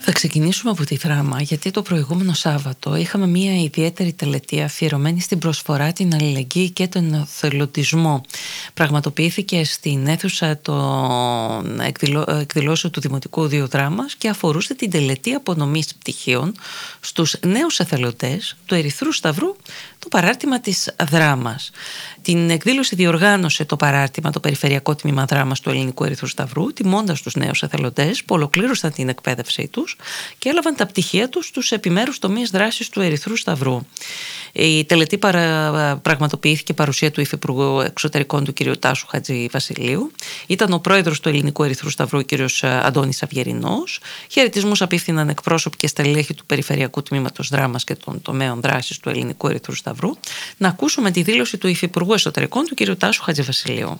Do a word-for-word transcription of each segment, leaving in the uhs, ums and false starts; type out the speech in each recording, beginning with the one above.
Θα ξεκινήσουμε από τη Δράμα, γιατί το προηγούμενο Σάββατο είχαμε μια ιδιαίτερη τελετή αφιερωμένη στην προσφορά, την αλληλεγγύη και τον εθελοντισμό. Πραγματοποιήθηκε στην αίθουσα των εκδηλώσεων του Δημοτικού Οδείου Δράμας και αφορούσε την τελετή απονομής πτυχίων στους νέους εθελοντές του Ερυθρού Σταυρού, το παράρτημα της Δράμας. Την εκδήλωση διοργάνωσε το παράρτημα, το Περιφερειακό Τμήμα Δράμας του Ελληνικού Ερυθρού Σταυρού, τιμώντας τους νέους εθελοντές που ολοκλήρωσαν την εκπαίδευσή τους και έλαβαν τα πτυχία τους στους επιμέρους τομείς δράσης του Ερυθρού Σταυρού. Η τελετή παρα... πραγματοποιήθηκε παρουσία του Υφυπουργού Εξωτερικών του κ. Τάσου Χατζηβασιλείου. Ήταν ο πρόεδρος του Ελληνικού Ερυθρού Σταυρού, κ. Αντώνης Αυγερινός. Χαιρετισμούς απίφθηναν εκπρόσωποι και στελέχη του Περιφερειακού Τμήματος Δράμας και των τομέων δράσης του Ελληνικού Ερυθρού Σταυρού. Να ακούσουμε τη δήλωση του Υφυπουργού Εσωτερικών του κ. Τάσου Χατζηβασιλείου.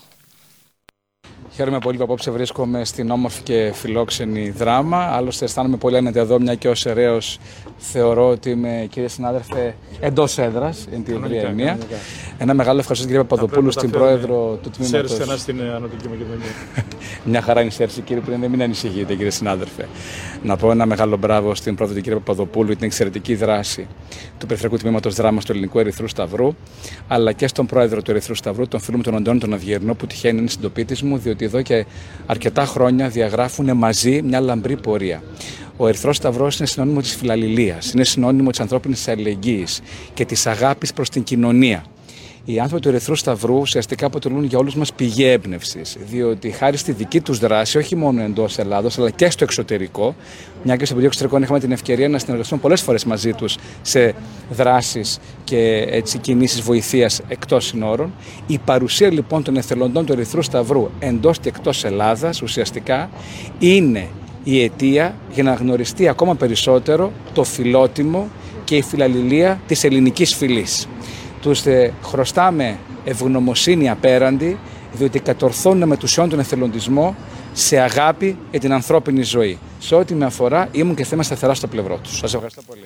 Χαίρομαι πολύ που απόψε βρίσκομαι στην όμορφη και φιλόξενη Δράμα. Άλλωστε, αισθάνομαι πολύ άνετα εδώ, μια και ως ερέος θεωρώ ότι είμαι, κύριε συνάδελφε, εντός έδρας, εν τη ευρία ενία. Ένα μεγάλο ευχαριστώ, κύριε Παπαδοπούλου, στην πρόεδρο του τμήματος. Ξέρεις ένα στην Ανατολική Μακεδονία. Μια χαρά είναι η σέρση, κύριε Πρίντε, μην ανησυχείτε, κύριε συνάδελφε. Να πω ένα μεγάλο μπράβο στην πρόεδρο του κύριε Παπαδοπούλου για την εξαιρετική δράση του Περιφερειακού Τμήματος Δράμας του Ελληνικού Ερυθρού Σταυρού, αλλά και στον πρόεδρο του Ερυθρού Σταυρού, τον φίλο μου τον Αντώνη τον Αυγερινό, που τυχαίνει να είναι συντοπίτης μου, διότι εδώ και αρκετά χρόνια διαγράφουν μαζί μια λαμπρή πορεία. Ο Ερυθρός Σταυρός είναι συνώνυμο της φιλαλληλίας, είναι συνώνυμο της ανθρώπινης αλληλεγγύης και της αγάπης προς την κοινωνία. Οι άνθρωποι του Ερυθρού Σταυρού ουσιαστικά αποτελούν για όλους μας πηγή έμπνευσης, διότι χάρη στη δική τους δράση, όχι μόνο εντός Ελλάδος, αλλά και στο εξωτερικό, μια και στο Υπουργείο Εξωτερικών είχαμε την ευκαιρία να συνεργαστούμε πολλές φορές μαζί τους σε δράσεις και έτσι, κινήσεις βοηθείας εκτός συνόρων. Η παρουσία λοιπόν των εθελοντών του Ερυθρού Σταυρού εντός και εκτός Ελλάδας ουσιαστικά είναι η αιτία για να γνωριστεί ακόμα περισσότερο το φιλότιμο και η φιλαλληλία της ελληνικής φυλής. Τους χρωστάμε ευγνωμοσύνη απέραντη, διότι κατορθώνουν με τους αιών τον εθελοντισμό σε αγάπη για την ανθρώπινη ζωή. Σε ό,τι με αφορά, ήμουν και θα είμαι σταθερά στο πλευρό τους. Σας ευχαριστώ πολύ.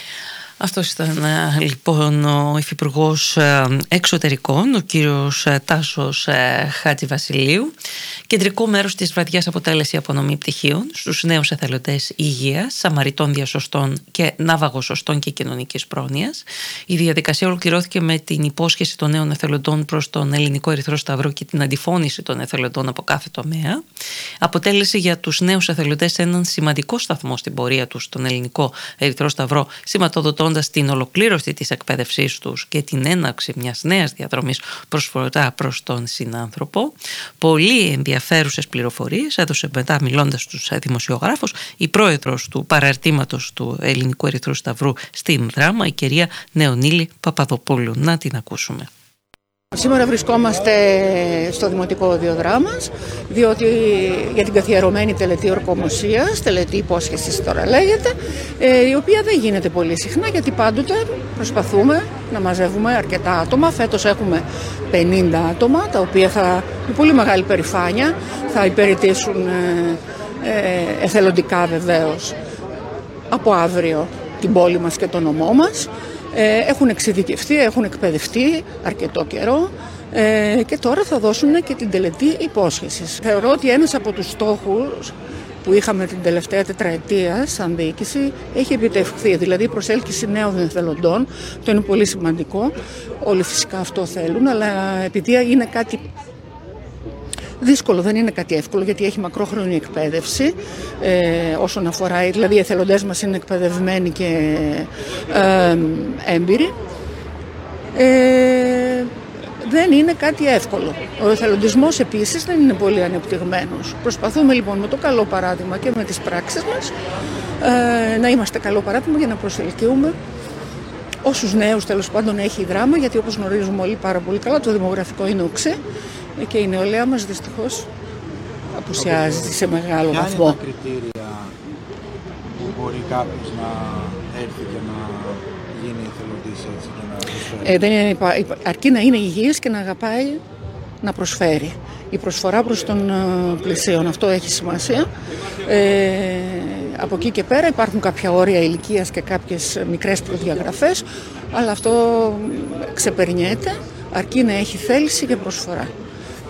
Αυτός ήταν λοιπόν ο Υφυπουργός Εξωτερικών, ο κύριος Τάσος Χατζηβασιλείου. Κεντρικό μέρος της βραδιάς αποτέλεσε η απονομή πτυχίων στους νέους εθελοντές υγείας, σαμαριτών διασωστών και ναυαγοσωστών και κοινωνικής πρόνοιας. Η διαδικασία ολοκληρώθηκε με την υπόσχεση των νέων εθελοντών προς τον Ελληνικό Ερυθρό Σταυρό και την αντιφώνηση των εθελοντών από κάθε τομέα. Αποτέλεσε για τους νέους εθελοντές έναν σημαντικό σταθμό στην πορεία τους στον Ελληνικό Ερυθρό Σταυρό, σηματοδοτώντας την ολοκλήρωση της εκπαίδευσής τους και την έναρξη μιας νέας διαδρομής προσφορά προς τον συνάνθρωπο. Πολύ ενδιαφέρουσες πληροφορίες έδωσε μετά, μιλώντας στους δημοσιογράφους, η πρόεδρος του παραρτήματος του Ελληνικού Ερυθρού Σταυρού στην Δράμα, η κυρία Νεονίλη Παπαδοπούλου. Να την ακούσουμε. Σήμερα βρισκόμαστε στο Δημοτικό Οδείο Δράμας, διότι για την καθιερωμένη τελετή ορκομοσίας, τελετή υπόσχεσης τώρα λέγεται, η οποία δεν γίνεται πολύ συχνά, γιατί πάντοτε προσπαθούμε να μαζεύουμε αρκετά άτομα. Φέτος έχουμε πενήντα άτομα, τα οποία θα, με πολύ μεγάλη περηφάνεια θα υπηρετήσουν εθελοντικά βεβαίως από αύριο την πόλη μας και τον νομό μας. Έχουν εξειδικευτεί, έχουν εκπαιδευτεί αρκετό καιρό ε, και τώρα θα δώσουν και την τελετή υπόσχεσης. Θεωρώ ότι ένας από τους στόχους που είχαμε την τελευταία τετραετία σαν διοίκηση έχει επιτευχθεί, δηλαδή η προσέλκυση νέων εθελοντών. Το είναι πολύ σημαντικό, όλοι φυσικά αυτό θέλουν, αλλά επειδή είναι κάτι δύσκολο, δεν είναι κάτι εύκολο, γιατί έχει μακρόχρονη εκπαίδευση ε, όσον αφορά, δηλαδή οι εθελοντές μας είναι εκπαιδευμένοι και ε, έμπειροι. Ε, δεν είναι κάτι εύκολο. Ο εθελοντισμός επίσης δεν είναι πολύ ανεπτυγμένος. Προσπαθούμε λοιπόν με το καλό παράδειγμα και με τις πράξεις μας ε, να είμαστε καλό παράδειγμα για να προσελκύουμε όσους νέους τέλος πάντων έχει η Δράμα, γιατί όπως γνωρίζουμε όλοι πάρα πολύ καλά, το δημογραφικό είναι οξύ και η νεολαία μας δυστυχώς απουσιάζει σε μεγάλο βαθμό. Ποια είναι τα κριτήρια που μπορεί κάποιος να έρθει και να γίνει εθελοντής έτσι και να προσφέρει? Ε, δεν είναι, αρκεί να είναι υγιής και να αγαπάει να προσφέρει. Η προσφορά προς τον πλησίον, αυτό έχει σημασία. Ε, από εκεί και πέρα υπάρχουν κάποια όρια ηλικίας και κάποιες μικρές προδιαγραφές, αλλά αυτό ξεπερνιέται, αρκεί να έχει θέληση και προσφορά.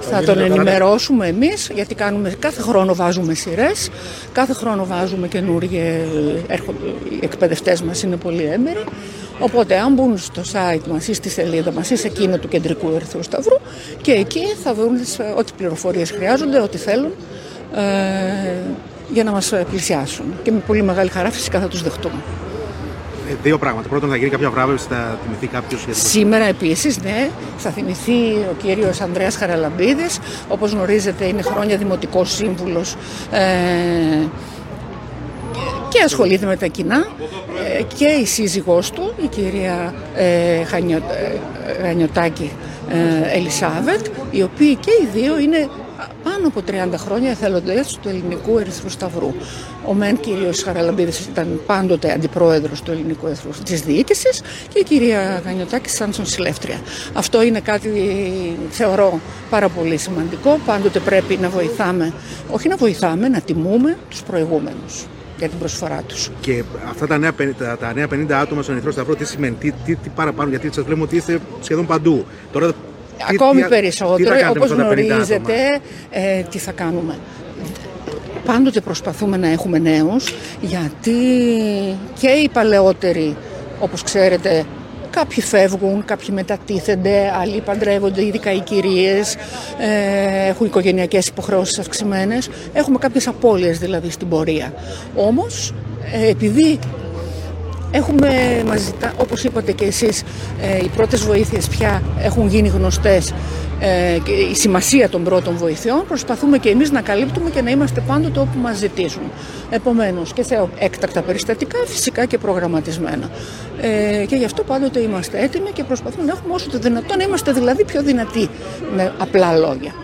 Θα τον ενημερώσουμε εμείς, γιατί κάνουμε, κάθε χρόνο βάζουμε σειρές, κάθε χρόνο βάζουμε καινούργιες, οι εκπαιδευτές μας είναι πολύ έμπειροι. Οπότε αν μπουν στο site μας ή στη σελίδα μας ή σε εκείνο του Κεντρικού Ερυθρού Σταυρού, και εκεί θα βρουν ό,τι πληροφορίες χρειάζονται, ό,τι θέλουν, ε, για να μας πλησιάσουν. Και με πολύ μεγάλη χαρά φυσικά θα τους δεχτούμε. Ε, δύο πράγματα. Πρώτον, θα γίνει κάποια βράβευση, θα θυμηθεί κάποιος. Σήμερα επίσης, ναι, θα θυμηθεί ο κύριος Ανδρέας Χαραλαμπίδης. Όπως γνωρίζετε, είναι χρόνια δημοτικός σύμβουλος ε, και ασχολείται με τα κοινά, ε, και η σύζυγός του, η κυρία ε, Χανιο, ε, Χανιωτάκη ε, Ελισάβετ, οι οποίοι και οι δύο είναι πάνω από τριάντα χρόνια εθελοντές του Ελληνικού Ερυθρού Σταυρού. Ο μεν κύριος Χαραλαμπίδης ήταν πάντοτε αντιπρόεδρος του Ελληνικού Ερυθρού της διοίκησης και η κυρία Χανιωτάκη σαν συνοσηλεύτρια. Αυτό είναι κάτι, θεωρώ, πάρα πολύ σημαντικό. Πάντοτε πρέπει να βοηθάμε, όχι να βοηθάμε, να τιμούμε τους προηγούμενους για την προσφορά τους. Και αυτά τα νέα, τα, τα νέα πενήντα άτομα στον Ερυθρό Σταυρό, τι σημαίνει, τι, τι, τι παραπάνω, γιατί σας βλέπουμε ότι είστε σχεδόν παντού. Τώρα, ακόμη τι, περισσότερο, τι όπως γνωρίζετε, ε, τι θα κάνουμε. Πάντοτε προσπαθούμε να έχουμε νέους, γιατί και οι παλαιότεροι, όπως ξέρετε, κάποιοι φεύγουν, κάποιοι μετατίθενται, άλλοι παντρεύονται, ειδικά οι κυρίες, ε, έχουν οικογενειακές υποχρεώσεις αυξημένες. Έχουμε κάποιες απώλειες δηλαδή στην πορεία. Όμως, ε, επειδή έχουμε, μας ζητά, όπως είπατε και εσείς, ε, οι πρώτες βοήθειες πια έχουν γίνει γνωστές, ε, και η σημασία των πρώτων βοηθειών, προσπαθούμε και εμείς να καλύπτουμε και να είμαστε πάντοτε όπου μας ζητήσουν. Επομένως, και σε έκτακτα περιστατικά, φυσικά και προγραμματισμένα. Ε, και γι' αυτό πάντοτε είμαστε έτοιμοι και προσπαθούμε να έχουμε όσο το δυνατόν, να είμαστε δηλαδή πιο δυνατοί, με απλά λόγια.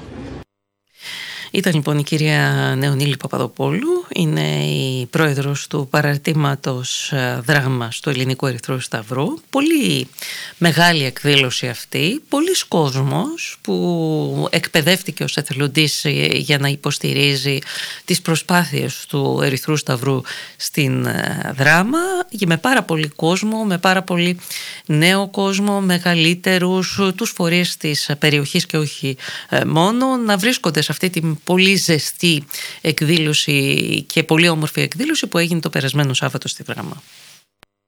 Ήταν λοιπόν η κυρία Νεονίλη Παπαδοπούλου, είναι η πρόεδρος του παραρτήματος δράμας του Ελληνικού Ερυθρού Σταυρού. Πολύ μεγάλη εκδήλωση αυτή, πολλοί κόσμος που εκπαιδεύτηκε ως εθελοντής για να υποστηρίζει τις προσπάθειες του Ερυθρού Σταυρού στην δράμα, και με πάρα πολύ κόσμο, με πάρα πολύ νέο κόσμο, μεγαλύτερους, τους φορείς της περιοχής και όχι μόνο, να βρίσκονται σε αυτή την πολύ ζεστή εκδήλωση και πολύ όμορφη εκδήλωση που έγινε το περασμένο Σάββατο στη Δράμα.